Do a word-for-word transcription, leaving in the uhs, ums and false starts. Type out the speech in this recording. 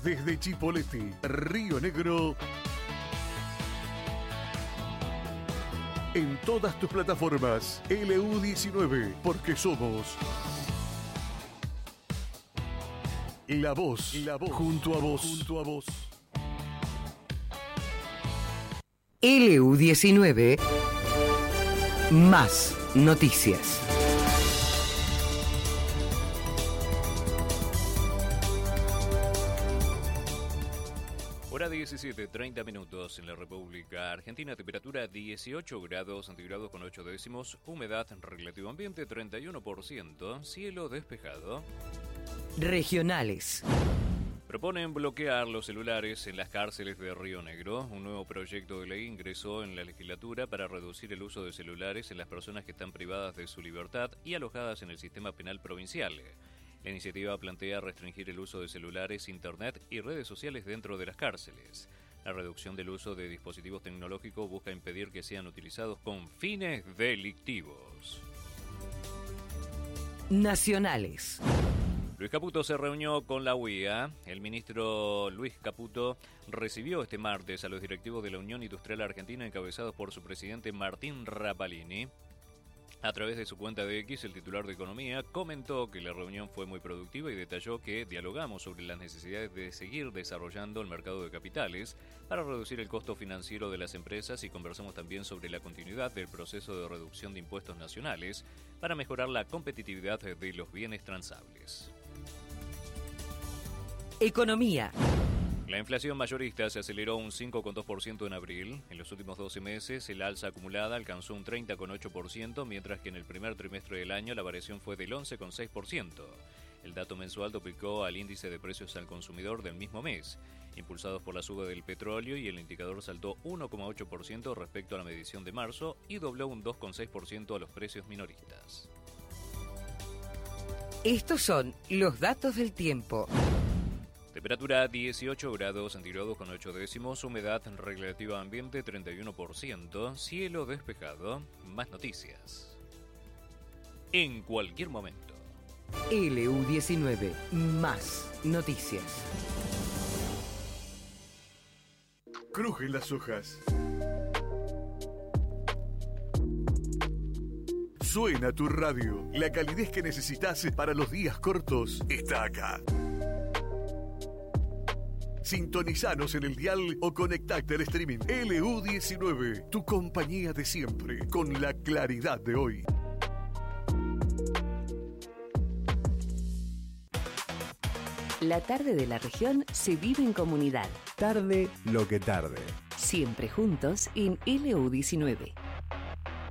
desde Chipoleti, Río Negro, en todas tus plataformas. L U diecinueve, porque somos la voz, la voz, junto a vos, junto a vos. L U diecinueve, más noticias. Hora diecisiete, treinta minutos en la República Argentina, temperatura dieciocho grados centígrados con ocho décimos, humedad relativo ambiente treinta y uno por ciento, cielo despejado. Regionales. Proponen bloquear los celulares en las cárceles de Río Negro. Un nuevo proyecto de ley ingresó en la legislatura para reducir el uso de celulares en las personas que están privadas de su libertad y alojadas en el sistema penal provincial. La iniciativa plantea restringir el uso de celulares, internet y redes sociales dentro de las cárceles. La reducción del uso de dispositivos tecnológicos busca impedir que sean utilizados con fines delictivos. Nacionales. Luis Caputo se reunió con la U I A. El ministro Luis Caputo recibió este martes a los directivos de la Unión Industrial Argentina encabezados por su presidente Martín Rapalini. A través de su cuenta de X, el titular de Economía comentó que la reunión fue muy productiva y detalló que dialogamos sobre las necesidades de seguir desarrollando el mercado de capitales para reducir el costo financiero de las empresas y conversamos también sobre la continuidad del proceso de reducción de impuestos nacionales para mejorar la competitividad de los bienes transables. Economía. La inflación mayorista se aceleró un cinco coma dos por ciento en abril. En los últimos doce meses, el alza acumulada alcanzó un treinta coma ocho por ciento, mientras que en el primer trimestre del año la variación fue del once coma seis por ciento. El dato mensual duplicó al índice de precios al consumidor del mismo mes, impulsados por la suba del petróleo, y el indicador saltó uno coma ocho por ciento respecto a la medición de marzo y dobló un dos coma seis por ciento a los precios minoristas. Estos son los datos del tiempo. Temperatura dieciocho grados centígrados con ocho décimos, humedad relativa ambiente treinta y uno por ciento, cielo despejado. Más noticias en cualquier momento. L U diecinueve, más noticias. Crujen las hojas. Suena tu radio. La calidez que necesitas para los días cortos está acá. Sintonizanos en el dial o conectate al streaming. L U diecinueve, tu compañía de siempre, con la claridad de hoy. La tarde de la región se vive en comunidad. Tarde lo que tarde. Siempre juntos en L U diecinueve.